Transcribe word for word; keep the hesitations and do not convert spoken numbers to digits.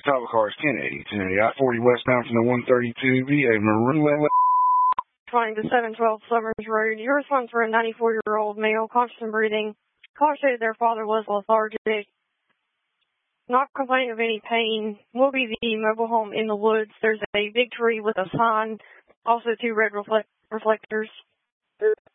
Catawba cars, ten eighty, ten eighty, I forty westbound from the one thirty-two, V A Maroon. Trying to seven twelve Summers Road. Your response for a ninety-four-year-old male, conscious and breathing. Caller stated their father was lethargic. Not complaining of any pain. Will be the mobile home in the woods. There's a big tree with a sign. Also two red reflect reflectors.